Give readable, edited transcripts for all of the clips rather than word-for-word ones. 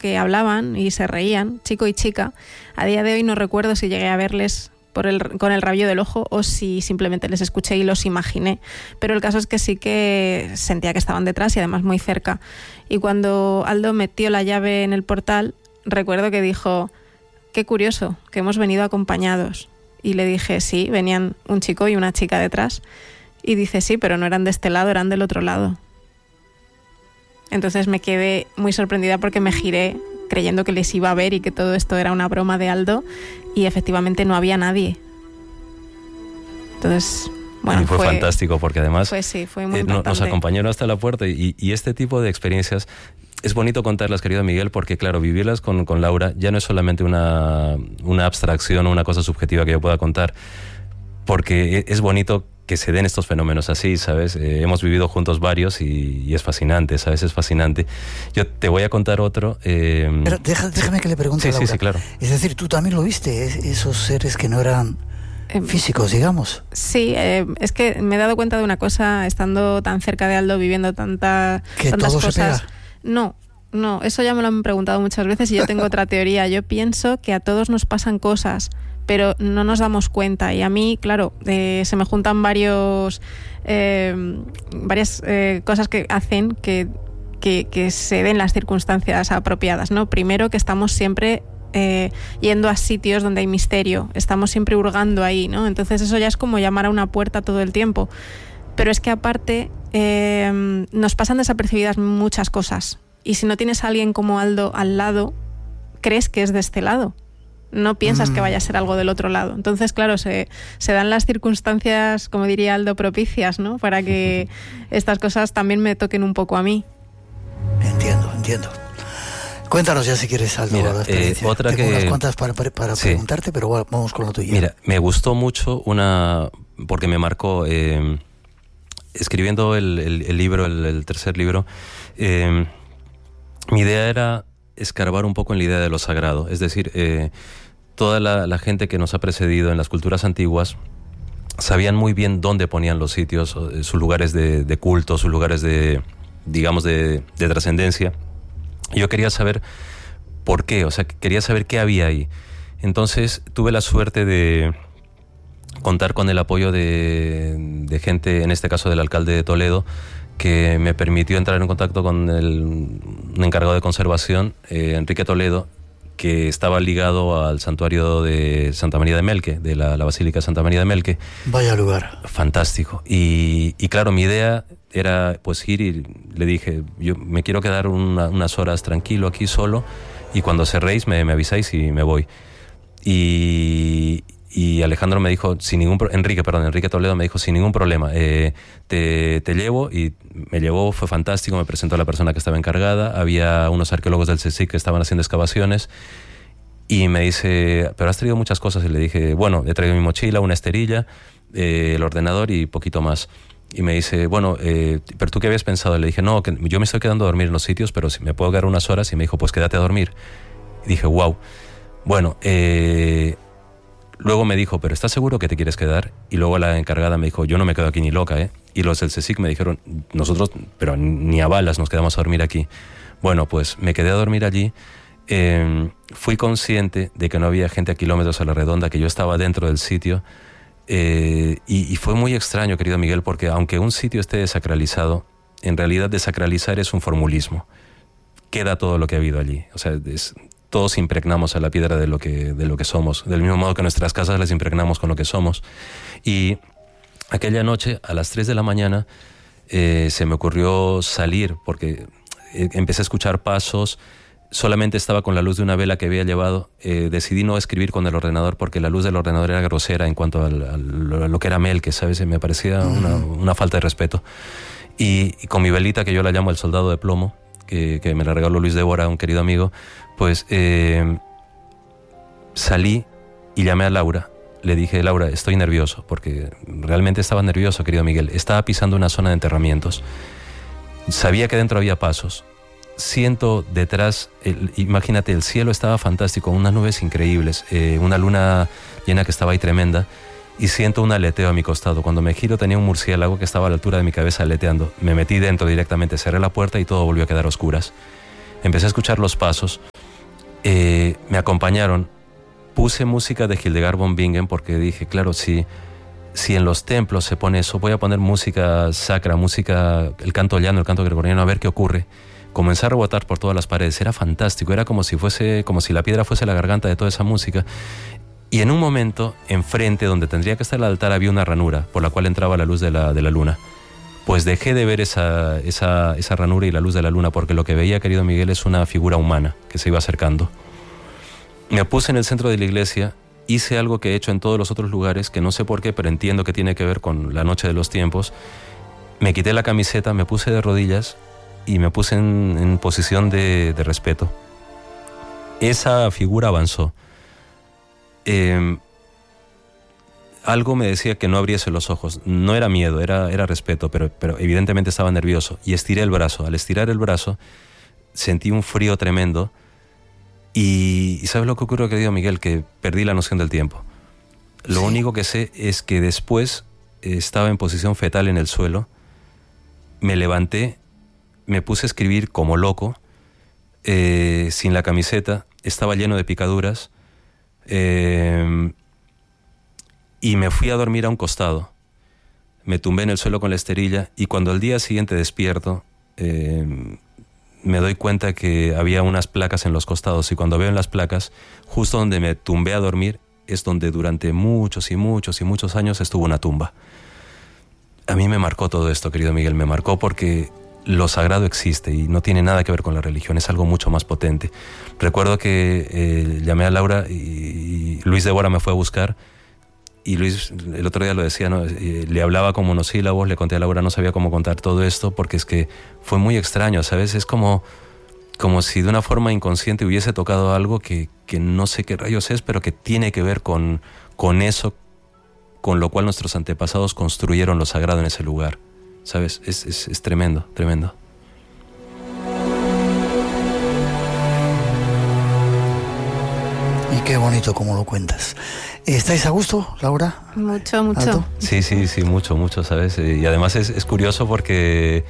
que hablaban y se reían, chico y chica. A día de hoy no recuerdo si llegué a verles con el rabillo del ojo o si simplemente les escuché y los imaginé, pero el caso es que sí que sentía que estaban detrás y además muy cerca. Y cuando Aldo metió la llave en el portal, recuerdo que dijo: qué curioso, que hemos venido acompañados. Y le dije: sí, venían un chico y una chica detrás. Y dice: sí, pero no eran de este lado, eran del otro lado. Entonces me quedé muy sorprendida porque me giré creyendo que les iba a ver y que todo esto era una broma de Aldo, y efectivamente no había nadie. Entonces, bueno, y fue fantástico porque además fue muy impactante. Nos acompañaron hasta la puerta y este tipo de experiencias es bonito contarlas, querido Miguel, porque claro, vivirlas con Laura ya no es solamente una abstracción o una cosa subjetiva que yo pueda contar, porque es bonito que se den estos fenómenos así, ¿sabes? Hemos vivido juntos varios y es fascinante, ¿sabes? Es fascinante. Yo te voy a contar otro. Pero déjame que le pregunte a Laura. Sí, claro. Es decir, ¿tú también lo viste? Esos seres que no eran físicos, digamos. Sí, es que me he dado cuenta de una cosa, estando tan cerca de Aldo, viviendo tantas cosas. Se pega. No, eso ya me lo han preguntado muchas veces y yo tengo otra teoría. Yo pienso que a todos nos pasan cosas, pero no nos damos cuenta. Y a mí, claro, se me juntan varias cosas que hacen que se den las circunstancias apropiadas, ¿no? Primero, que estamos siempre yendo a sitios donde hay misterio, estamos siempre hurgando ahí, ¿no? Entonces eso ya es como llamar a una puerta todo el tiempo. Pero es que aparte nos pasan desapercibidas muchas cosas. Y si no tienes a alguien como Aldo al lado, crees que es de este lado. No piensas que vaya a ser algo del otro lado. Entonces, claro, se dan las circunstancias, como diría Aldo, propicias, ¿no? Para que estas cosas también me toquen un poco a mí. Entiendo. Cuéntanos ya si quieres, Aldo. Mira, otra Tengo que... unas cuantas para preguntarte, pero bueno, vamos con lo tuyo. Mira, me gustó mucho porque me marcó, escribiendo el libro, el tercer libro, mi idea era escarbar un poco en la idea de lo sagrado. Es decir, toda la gente que nos ha precedido en las culturas antiguas sabían muy bien dónde ponían los sitios, sus lugares de culto, sus lugares de trascendencia. Yo quería saber por qué, o sea, quería saber qué había ahí. Entonces tuve la suerte de contar con el apoyo de gente, en este caso del alcalde de Toledo, que me permitió entrar en contacto con un encargado de conservación, Enrique Toledo, que estaba ligado al santuario de Santa María de Melque, de la Basílica de Santa María de Melque. Vaya lugar. Fantástico. Y claro, mi idea era pues ir y le dije: yo me quiero quedar unas horas tranquilo aquí solo, y cuando cerréis me avisáis y me voy. Y Alejandro me dijo, Enrique Toledo me dijo: sin ningún problema, te llevo. Y me llevó, fue fantástico, me presentó a la persona que estaba encargada, había unos arqueólogos del CSIC que estaban haciendo excavaciones, y me dice: ¿pero has traído muchas cosas? Y le dije: bueno, he traído mi mochila, una esterilla, el ordenador y poquito más. Y me dice: bueno, ¿pero tú qué habías pensado? Y le dije: no, que yo me estoy quedando a dormir en los sitios, pero si me puedo quedar unas horas. Y me dijo: pues quédate a dormir. Y dije: wow. Bueno, luego me dijo: ¿pero estás seguro que te quieres quedar? Y luego la encargada me dijo: yo no me quedo aquí ni loca, ¿eh? Y los del CSIC me dijeron: nosotros, pero ni a balas nos quedamos a dormir aquí. Bueno, pues me quedé a dormir allí. Fui consciente de que no había gente a kilómetros a la redonda, que yo estaba dentro del sitio. Y fue muy extraño, querido Miguel, porque aunque un sitio esté desacralizado, en realidad desacralizar es un formulismo. Queda todo lo que ha habido allí. O sea, todos impregnamos a la piedra de lo que somos, del mismo modo que nuestras casas las impregnamos con lo que somos. Y aquella noche, a las 3 de la mañana, se me ocurrió salir, porque empecé a escuchar pasos. Solamente estaba con la luz de una vela que había llevado. Decidí no escribir con el ordenador porque la luz del ordenador era grosera en cuanto a lo que era Melque, ¿sabes? Me parecía una falta de respeto. Y con mi velita, que yo la llamo el soldado de plomo, que me la regaló Luis de Bora, un querido amigo, pues salí y llamé a Laura. Le dije: Laura, estoy nervioso, porque realmente estaba nervioso, querido Miguel. Estaba pisando una zona de enterramientos. Sabía que dentro había pasos. Siento detrás, imagínate, el cielo estaba fantástico, unas nubes increíbles, una luna llena que estaba ahí tremenda, y siento un aleteo a mi costado. Cuando me giro tenía un murciélago que estaba a la altura de mi cabeza aleteando. Me metí dentro directamente, cerré la puerta y todo volvió a quedar a oscuras. empecé a escuchar los pasos, me acompañaron, puse música de Hildegard von Bingen porque dije, claro, si en los templos se pone eso, voy a poner música sacra, música, el canto llano, el canto gregoriano, a ver qué ocurre. Comencé a rebotar por todas las paredes, era fantástico, era como si la piedra fuese la garganta de toda esa música. Y en un momento, enfrente, donde tendría que estar el altar, había una ranura por la cual entraba la luz de la luna. Pues dejé de ver esa ranura y la luz de la luna, porque lo que veía, querido Miguel, es una figura humana que se iba acercando. Me puse en el centro de la iglesia, hice algo que he hecho en todos los otros lugares, que no sé por qué, pero entiendo que tiene que ver con la noche de los tiempos. Me quité la camiseta, me puse de rodillas y me puse en posición de respeto. Esa figura avanzó. Algo me decía que no abriese los ojos. No era miedo, era respeto, pero evidentemente estaba nervioso. Y estiré el brazo. Al estirar el brazo, sentí un frío tremendo. Y ¿sabes lo que ocurrió, querido Miguel? Que perdí la noción del tiempo. Lo único que sé es que después estaba en posición fetal en el suelo. Me levanté, me puse a escribir como loco, sin la camiseta. Estaba lleno de picaduras. Y me fui a dormir a un costado. Me tumbé en el suelo con la esterilla y cuando al día siguiente despierto, me doy cuenta que había unas placas en los costados, y cuando veo en las placas, justo donde me tumbé a dormir, es donde durante muchos y muchos y muchos años estuvo una tumba. A mí me marcó todo esto, querido Miguel, me marcó porque lo sagrado existe y no tiene nada que ver con la religión, es algo mucho más potente. Recuerdo que llamé a Laura y Luis de Bora me fue a buscar, y Luis el otro día lo decía, ¿no? Le hablaba con monosílabos, le conté a Laura, no sabía cómo contar todo esto porque es que fue muy extraño, ¿sabes? Es como si de una forma inconsciente hubiese tocado algo que no sé qué rayos es, pero que tiene que ver con eso, con lo cual nuestros antepasados construyeron lo sagrado en ese lugar, ¿sabes? Es tremendo, tremendo. Y qué bonito como lo cuentas. ¿Estáis a gusto, Laura? Mucho, mucho. ¿Alto? Sí, mucho, ¿sabes? Y además es curioso porque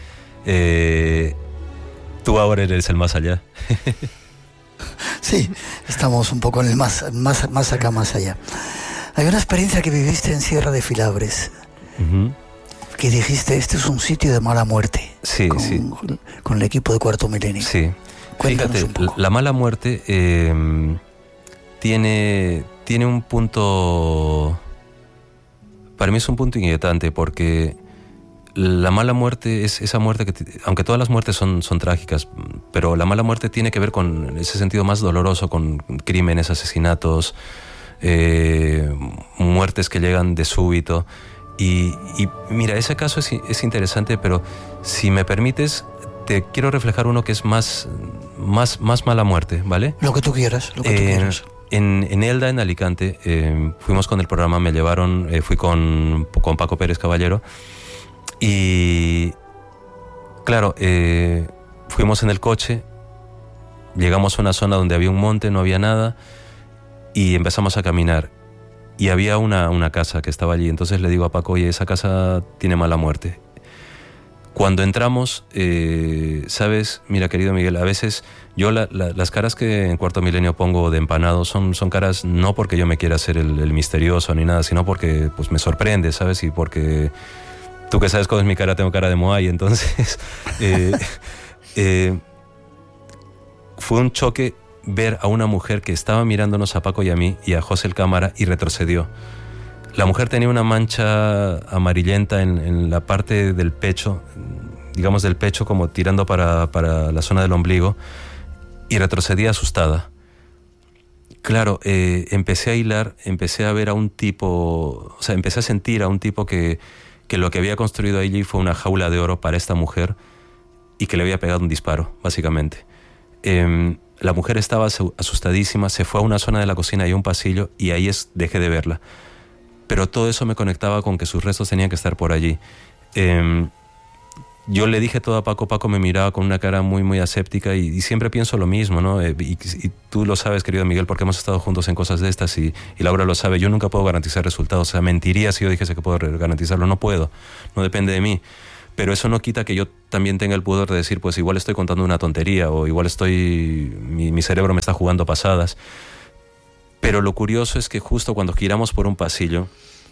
tú ahora eres el más allá. Sí, estamos un poco en el más acá, más allá. Hay una experiencia que viviste en Sierra de Filabres, que dijiste, este es un sitio de mala muerte. Sí, con el equipo de Cuarto Milenio. Sí. Cuéntanos fíjate, un poco. La mala muerte tiene un punto, para mí es un punto inquietante, porque la mala muerte es esa muerte que, aunque todas las muertes son trágicas, pero la mala muerte tiene que ver con ese sentido más doloroso, con crímenes, asesinatos, muertes que llegan de súbito. Y mira, ese caso es interesante, pero si me permites, te quiero reflejar uno que es más mala muerte, ¿vale? Lo que tú quieras, lo que tú quieras. En Elda, en Alicante, fuimos con el programa, me llevaron, fui con Paco Pérez Caballero, y claro, fuimos en el coche, llegamos a una zona donde había un monte, no había nada, y empezamos a caminar, y había una casa que estaba allí. Entonces le digo a Paco, oye, esa casa tiene mala muerte. Cuando entramos, sabes, mira, querido Miguel, a veces yo las caras que en Cuarto Milenio pongo de empanado son caras no porque yo me quiera hacer el misterioso ni nada, sino porque pues me sorprende, ¿sabes? Y porque tú que sabes cómo es mi cara, tengo cara de Moai, entonces fue un choque ver a una mujer que estaba mirándonos a Paco y a mí y a José el cámara, y retrocedió. La mujer tenía una mancha amarillenta en la parte del pecho, digamos del pecho, como tirando para la zona del ombligo, y retrocedía asustada. Claro, empecé a hilar, empecé a ver a un tipo, o sea, empecé a sentir a un tipo que lo que había construido allí fue una jaula de oro para esta mujer y que le había pegado un disparo, básicamente. La mujer estaba asustadísima, se fue a una zona de la cocina y a un pasillo, y ahí dejé de verla. Pero todo eso me conectaba con que sus restos tenían que estar por allí. Yo le dije todo a Paco, Paco me miraba con una cara muy, muy aséptica, y siempre pienso lo mismo, ¿no? Y tú lo sabes, querido Miguel, porque hemos estado juntos en cosas de estas, y Laura lo sabe, yo nunca puedo garantizar resultados. O sea, mentiría si yo dijese que puedo garantizarlo, no puedo, no depende de mí. Pero eso no quita que yo también tenga el pudor de decir, pues igual estoy contando una tontería o igual mi cerebro me está jugando pasadas. Pero lo curioso es que justo cuando giramos por un pasillo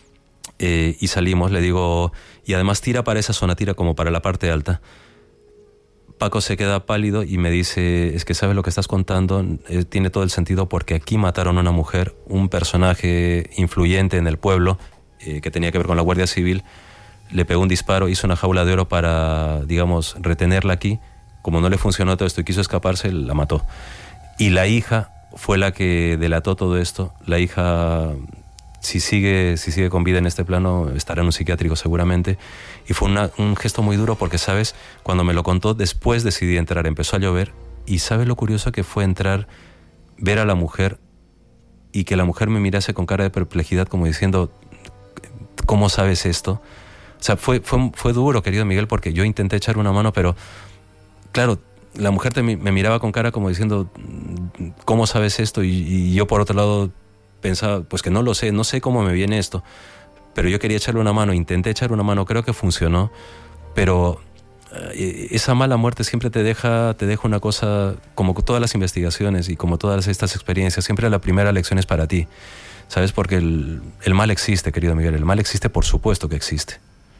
y salimos, le digo, y además tira para esa zona, tira como para la parte alta. Paco se queda pálido y me dice, es que sabes lo que estás contando, tiene todo el sentido porque aquí mataron a una mujer, un personaje influyente en el pueblo que tenía que ver con la Guardia Civil, le pegó un disparo, hizo una jaula de oro para, digamos, retenerla aquí. Como no le funcionó todo esto y quiso escaparse, la mató. Y la hija fue la que delató todo esto. La hija, si sigue con vida en este plano, estará en un psiquiátrico seguramente. Y fue un gesto muy duro porque, ¿sabes? Cuando me lo contó, después decidí entrar. Empezó a llover y ¿sabes lo curioso que fue entrar, ver a la mujer y que la mujer me mirase con cara de perplejidad como diciendo, ¿cómo sabes esto? O sea, fue duro, querido Miguel, porque yo intenté echar una mano, pero claro, la mujer me miraba con cara como diciendo, ¿cómo sabes esto? Y yo por otro lado pensaba, pues que no lo sé, no sé cómo me viene esto. Pero yo quería echarle una mano, intenté echar una mano, creo que funcionó, pero esa mala muerte siempre te deja una cosa, como todas las investigaciones y como todas estas experiencias, siempre la primera lección es para ti, ¿sabes? Porque el mal existe, querido Miguel, el mal existe, por supuesto que existe.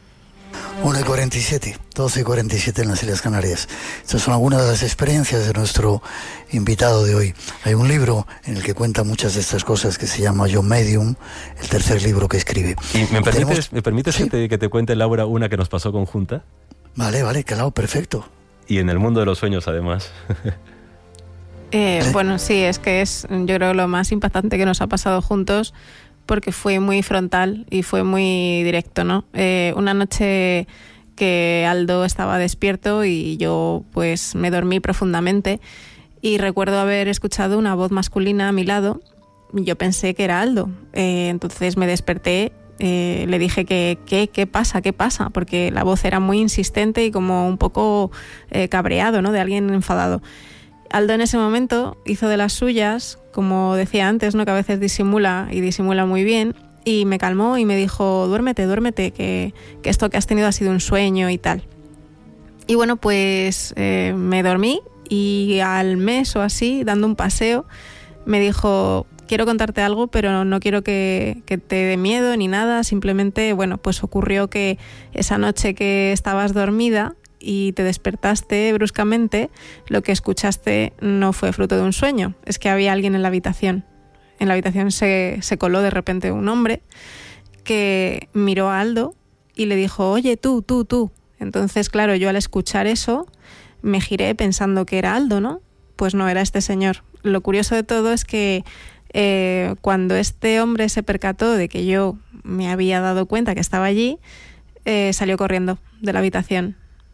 1:47, 12:47 en las Islas Canarias. Estas son algunas de las experiencias de nuestro invitado de hoy. Hay un libro en el que cuenta muchas de estas cosas que se llama Yo Medium, el tercer libro que escribe. ¿Y me permites ¿sí? que te cuente, Laura, una que nos pasó conjunta? Vale, claro, perfecto. Y en el mundo de los sueños, además. Bueno, sí, es que es, yo creo, lo más impactante que nos ha pasado juntos, porque fue muy frontal y fue muy directo, ¿no? Una noche que Aldo estaba despierto y yo pues me dormí profundamente y recuerdo haber escuchado una voz masculina a mi lado y yo pensé que era Aldo. Entonces me desperté, le dije que ¿qué pasa? Porque la voz era muy insistente y como un poco cabreado, ¿no? De alguien enfadado. Aldo en ese momento hizo de las suyas, como decía antes, ¿no? Que a veces disimula muy bien, y me calmó y me dijo, duérmete, que esto que has tenido ha sido un sueño y tal. Y bueno, pues me dormí y al mes o así, dando un paseo, me dijo, quiero contarte algo, pero no quiero que te dé miedo ni nada, simplemente, bueno, pues ocurrió que esa noche que estabas dormida y te despertaste bruscamente, lo que escuchaste no fue fruto de un sueño, es que había alguien en la habitación. En la habitación se coló de repente un hombre que miró a Aldo y le dijo, oye, tú. Entonces, claro, yo al escuchar eso me giré pensando que era Aldo, ¿no? Pues no, era este señor. Lo curioso de todo es que cuando este hombre se percató de que yo me había dado cuenta que estaba allí, salió corriendo de la habitación.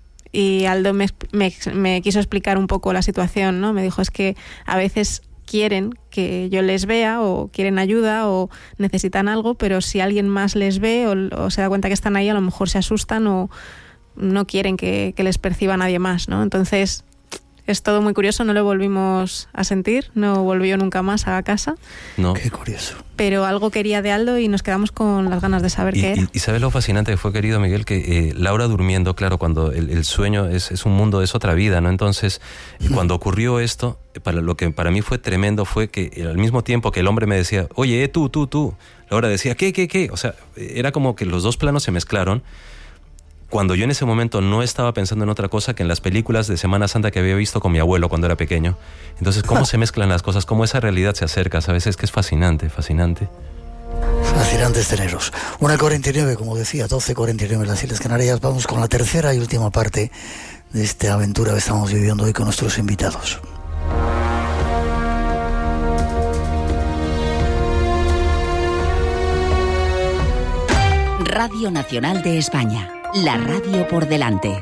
Y Aldo me quiso explicar un poco la situación, ¿no? Me dijo, es que a veces quieren que yo les vea o quieren ayuda o necesitan algo, pero si alguien más les ve o se da cuenta que están ahí, a lo mejor se asustan o no quieren que les perciba nadie más, ¿no? Entonces es todo muy curioso, no lo volvimos a sentir, no volvió nunca más a casa. No. Qué curioso. Pero algo quería de Aldo y nos quedamos con las ganas de saber qué era. Y ¿sabes lo fascinante que fue, querido Miguel? Que Laura durmiendo, claro, cuando el sueño es un mundo, es otra vida, ¿no? Entonces, cuando ocurrió esto, lo que para mí fue tremendo fue que al mismo tiempo que el hombre me decía, oye, tú, Laura decía, ¿qué? O sea, era como que los dos planos se mezclaron. Cuando yo en ese momento no estaba pensando en otra cosa que en las películas de Semana Santa que había visto con mi abuelo cuando era pequeño. Entonces, ¿cómo se mezclan las cosas? ¿Cómo esa realidad se acerca? ¿Sabes? Es que es fascinante. Fascinantes teneros. 1:49, como decía, 12:49 en las Islas Canarias. Vamos con la tercera y última parte de esta aventura que estamos viviendo hoy con nuestros invitados. Radio Nacional de España. La radio por delante.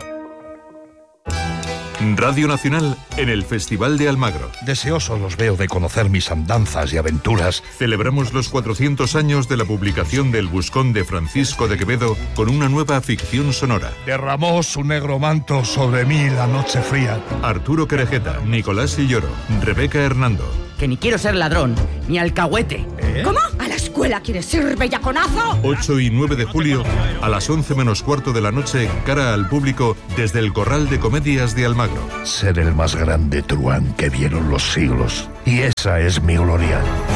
Radio Nacional en el Festival de Almagro. Deseosos los veo de conocer mis andanzas y aventuras. Celebramos los 400 años de la publicación del Buscón de Francisco de Quevedo con una nueva ficción sonora. Derramó su negro manto sobre mí la noche fría. Arturo Querejeta, Nicolás Silloro, Rebeca Hernando. Que ni quiero ser ladrón, ni alcahuete. ¿Cómo? A las escuela quieres ir, bellaconazo? 8 y 9 de julio, a las 11 menos cuarto de la noche, cara al público, desde el Corral de Comedias de Almagro. Ser el más grande truán que vieron los siglos. Y esa es mi gloria.